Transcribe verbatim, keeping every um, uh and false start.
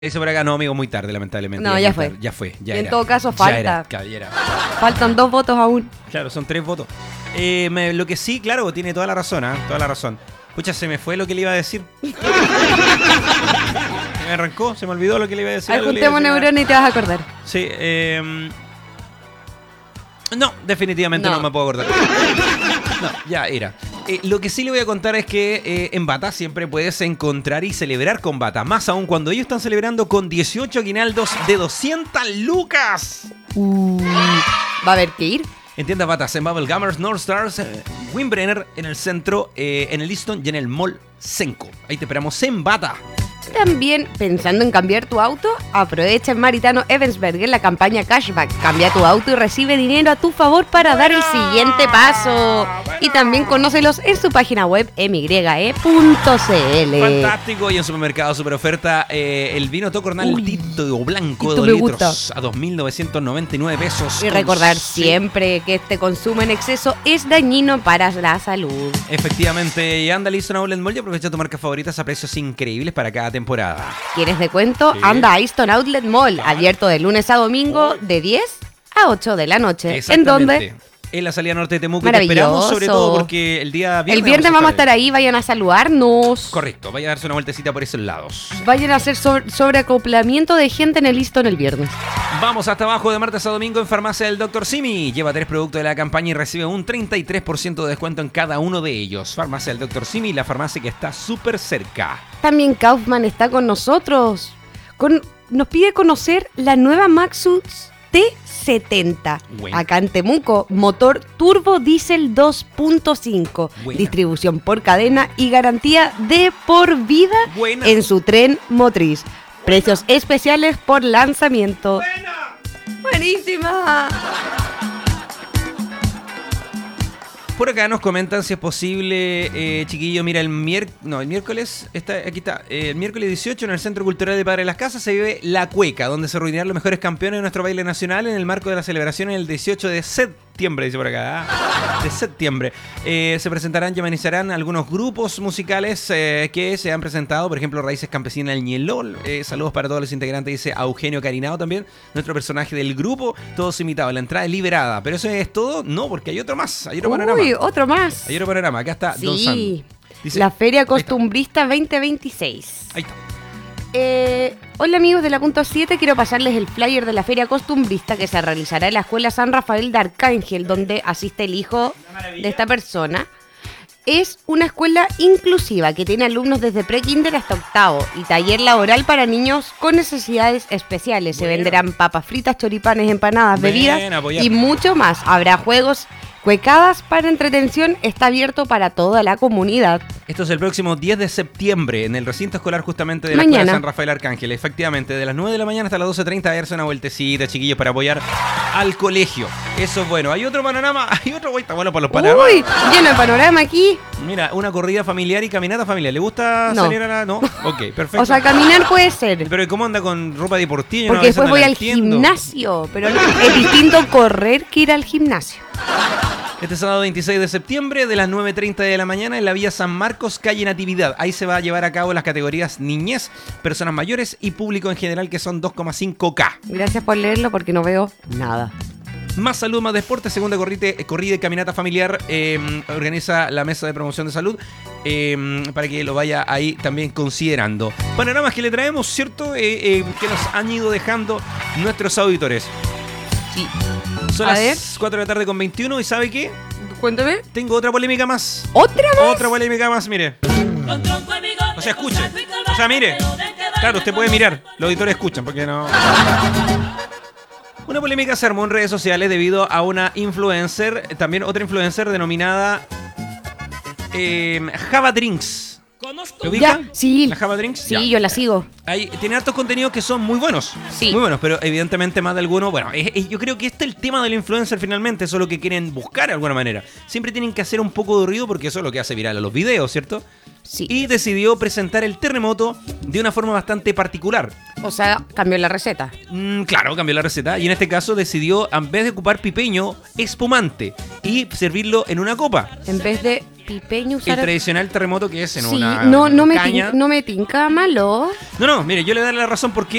Eso por acá no, amigo, muy tarde, lamentablemente. No, ya fue. Tarde. Ya fue, ya y era. En todo caso, falta. Ya era, claro, ya era. Faltan dos votos aún. Claro, son tres votos. Eh, me, lo que sí, claro, tiene toda la razón, ¿eh? Toda la razón. Pucha, se me fue lo que le iba a decir. Me arrancó, se me olvidó lo que le iba a decir. Juntemos neuronas y te vas a acordar. Sí, eh... No, definitivamente no, no me puedo acordar. No, ya era. Eh, lo que sí le voy a contar es que eh, en Bata siempre puedes encontrar y celebrar con Bata. Más aún cuando ellos están celebrando con dieciocho aguinaldos de doscientas lucas. Uh, va a haber que ir. En tiendas Batas, en Bubble Gummers, North Stars, eh, Windbrenner, en el centro, eh, en el Easton y en el Mall Senco. Ahí te esperamos en Bata. También, pensando en cambiar tu auto, aprovecha en Maritano Evansberg en la campaña Cashback. Cambia tu auto y recibe dinero a tu favor para dar el siguiente paso. Y también conócelos en su página web m y e punto c l. Fantástico. Y en supermercado super oferta eh, el vino Tocornal Uy, Tito blanco de Tito dos me gusta. litros a dos mil novecientos noventa y nueve pesos. Y recordar Sí. siempre que este consumo en exceso es dañino para la salud. Efectivamente. Y anda listo en Outlet Mall y aprovecha tu marca favoritas a precios increíbles para cada temporada. ¿Quieres descuento? Sí. Anda a Easton Outlet Mall, abierto de lunes a domingo de diez a ocho de la noche. ¿En dónde? En la salida norte de Temuco. Y te esperamos sobre todo porque el día viernes El viernes vamos a estar ahí, vayan a saludarnos. Correcto, vaya a darse una vueltecita por esos lados. Vayan a hacer sobre, sobreacoplamiento de gente en el Easton el viernes. Vamos hasta abajo de martes a domingo en Farmacia del doctor Simi. Lleva tres productos de la campaña y recibe un treinta y tres por ciento de descuento en cada uno de ellos. Farmacia del doctor Simi, la farmacia que está súper cerca. También Kaufman está con nosotros. Con, nos pide conocer la nueva Maxus T setenta. Bueno. Acá en Temuco, motor turbo diésel dos punto cinco. Buena. Distribución por cadena y garantía de por vida Buena. en su tren motriz. Precios especiales por lanzamiento. ¡Buena! ¡Buenísima! Por acá nos comentan si es posible, eh, chiquillo, mira, el miércoles, no, el miércoles, está, aquí está, eh, el miércoles dieciocho en el Centro Cultural de Padre de las Casas se vive La Cueca, donde se reunirán los mejores campeones de nuestro baile nacional en el marco de la celebración el dieciocho de septiembre, dice por acá, ¿ah? de septiembre. Eh, se presentarán y amenizarán algunos grupos musicales eh, que se han presentado, por ejemplo, Raíces Campesinas del Ñelol, eh, saludos para todos los integrantes, dice a Eugenio Carinao también, nuestro personaje del grupo, todos invitados, la entrada es liberada, pero eso es todo, no, porque hay otro más, hay otro Uy, panorama. otro más. Hay otro panorama, acá está Don Sam. Sí, Dice, la Feria ahí está. Costumbrista veinte veintiséis. Ahí está. Eh, hola amigos de la punto siete, quiero pasarles el flyer de la Feria Costumbrista que se realizará en la Escuela San Rafael de Arcángel, donde asiste el hijo de esta persona. Es una escuela inclusiva que tiene alumnos desde pre-kinder hasta octavo y taller laboral para niños con necesidades especiales. Se Bueno. venderán papas fritas, choripanes, empanadas, Ven, bebidas apoyar. y mucho más. Habrá juegos, cuecadas para entretención, está abierto para toda la comunidad. Esto es el próximo diez de septiembre en el recinto escolar justamente de la Mañana. Escuela San Rafael Arcángel. Efectivamente, de las nueve de la mañana hasta las doce treinta a darse una vueltecita, chiquillos, para apoyar al colegio. Eso es bueno. Hay otro panorama, hay otro vuelta bueno para los panoramas. Uy, lleno de panorama aquí. Mira, una corrida familiar y caminata familiar. ¿Le gusta No. salir a la...? No. Ok, perfecto. O sea, caminar puede ser. Pero ¿cómo anda con ropa deportiva? Yo no, Porque esa después no voy la al entiendo. gimnasio. Pero no, es distinto correr que ir al gimnasio. Este sábado veintiséis de septiembre de las nueve treinta de la mañana en la Vía San Marcos, calle Natividad. Ahí se va a llevar a cabo las categorías niñez, personas mayores y público en general, que son dos coma cinco K. Gracias por leerlo porque no veo nada. Más salud, más deporte, segunda corrida, corrida y caminata familiar, eh, organiza la Mesa de Promoción de Salud, eh, para que lo vaya ahí también considerando. Panoramas que le traemos, ¿cierto? Eh, eh, que nos han ido dejando nuestros auditores. Sí. Son A las ver. cuatro de la tarde con veintiuno y ¿sabe qué? Cuéntame. Tengo otra polémica más. ¿Otra más? Otra polémica más, mire. O sea, escuche. O sea, mire. Claro, usted puede mirar. Los auditores escuchan, porque no... Una polémica se armó en redes sociales debido a una influencer, también otra influencer denominada eh, Java Drinks. ¿Lo ubica? Ya, sí. ¿La Java Drinks? Sí, Ya. yo la sigo. Hay, tiene hartos contenidos que son muy buenos. Sí. Muy buenos, pero evidentemente más de alguno. Bueno, es- es- yo creo que este es el tema del influencer finalmente. Eso es lo que quieren buscar de alguna manera. Siempre tienen que hacer un poco de ruido porque eso es lo que hace viral a los videos, ¿cierto? Sí. Y decidió presentar el terremoto de una forma bastante particular. O sea, cambió la receta. Mm, claro, cambió la receta. Y en este caso decidió, en vez de ocupar pipeño, espumante y servirlo en una copa. En vez de pipeño El usar... tradicional terremoto que es en Sí, una no, no, me caña. tin- no me tinca malo. No, no, mire, yo le daré la razón porque